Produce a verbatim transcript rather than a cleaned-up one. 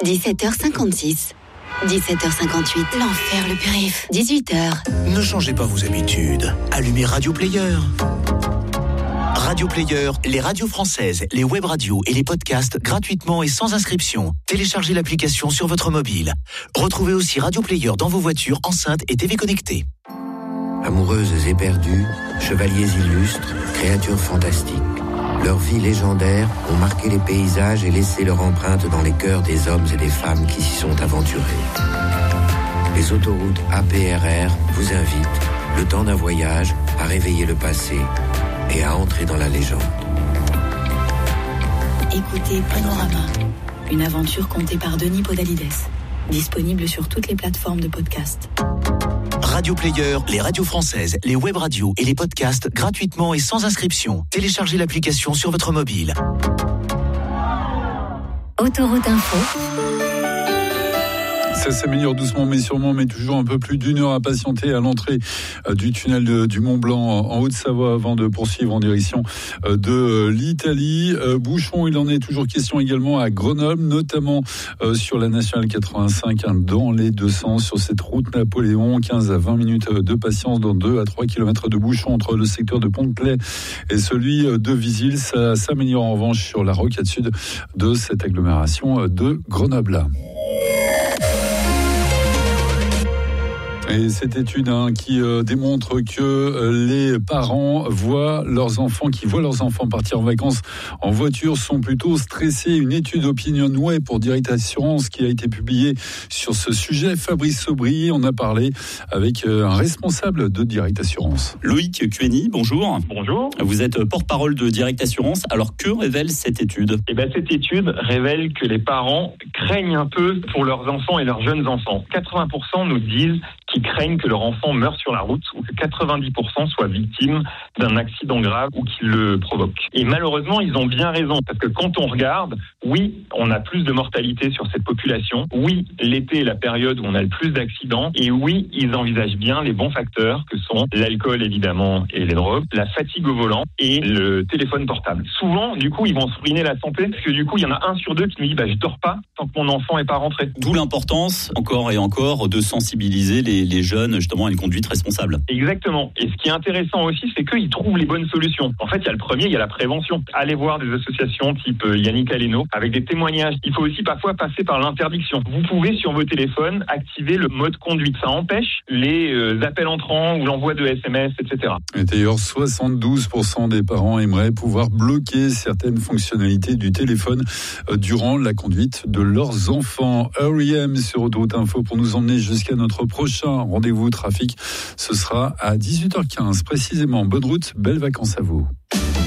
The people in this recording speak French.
dix-sept heures cinquante-six. dix-sept heures cinquante-huit, l'enfer le périph'. dix-huit heures. Ne changez pas vos habitudes. Allumez Radio Player. Radio Player, les radios françaises, les web radios et les podcasts gratuitement et sans inscription. Téléchargez l'application sur votre mobile. Retrouvez aussi Radio Player dans vos voitures, enceintes et T V connectées. Amoureuses et perdues, chevaliers illustres, créatures fantastiques. Leurs vies légendaires ont marqué les paysages et laissé leur empreinte dans les cœurs des hommes et des femmes qui s'y sont aventurés. Les autoroutes A P R R vous invitent, le temps d'un voyage, à réveiller le passé et à entrer dans la légende. Écoutez Panorama, une aventure contée par Denis Podalides, disponible sur toutes les plateformes de podcast. Radio Player, les radios françaises, les web radios et les podcasts gratuitement et sans inscription. Téléchargez l'application sur votre mobile. Autoroute Info. Ça s'améliore doucement mais sûrement, mais toujours un peu plus d'une heure à patienter à l'entrée du tunnel de, du Mont Blanc en Haute-Savoie avant de poursuivre en direction de l'Italie. Bouchon, il en est toujours question également à Grenoble, notamment sur la nationale quatre-vingt-cinq, hein, dans les deux sens, sur cette route Napoléon, quinze à vingt minutes de patience dans deux à trois kilomètres de bouchon entre le secteur de Pont-de-Claix et celui de Visil. Ça s'améliore en revanche sur la rocade sud de cette agglomération de Grenoble. Et cette étude hein, qui euh, démontre que euh, les parents voient leurs enfants, qui voient leurs enfants partir en vacances en voiture, sont plutôt stressés. Une étude OpinionWay pour Direct Assurance qui a été publiée sur ce sujet. Fabrice Sobry, on a parlé avec euh, un responsable de Direct Assurance. Loïc Cueni, bonjour. Bonjour. Vous êtes porte-parole de Direct Assurance. Alors que révèle cette étude ? Eh ben, cette étude révèle que les parents craignent un peu pour leurs enfants et leurs jeunes enfants. quatre-vingts pour cent nous disent qui craignent que leur enfant meure sur la route ou que quatre-vingt-dix pour cent soient victimes d'un accident grave ou qu'il le provoque. Et malheureusement, ils ont bien raison, parce que quand on regarde, oui, on a plus de mortalité sur cette population, oui, l'été est la période où on a le plus d'accidents, et oui, ils envisagent bien les bons facteurs que sont l'alcool évidemment et les drogues, la fatigue au volant et le téléphone portable. Souvent, du coup, ils vont se ruiner la santé, parce que du coup, il y en a un sur deux qui nous dit bah, « je dors pas tant que mon enfant est pas rentré ». D'où l'importance, encore et encore, de sensibiliser les les jeunes justement à une conduite responsable. Exactement. Et ce qui est intéressant aussi, c'est qu'ils trouvent les bonnes solutions. En fait, il y a le premier, il y a la prévention. Allez voir des associations type Yannick Aleno avec des témoignages. Il faut aussi parfois passer par l'interdiction. Vous pouvez sur vos téléphones activer le mode conduite. Ça empêche les euh, appels entrants ou l'envoi de S M S, et cetera. Et d'ailleurs, soixante-douze pour cent des parents aimeraient pouvoir bloquer certaines fonctionnalités du téléphone euh, durant la conduite de leurs enfants. R E M sur Autoroute Info pour nous emmener jusqu'à notre prochain rendez-vous trafic. Ce sera à dix-huit heures quinze précisément. Bonne route, belles vacances à vous.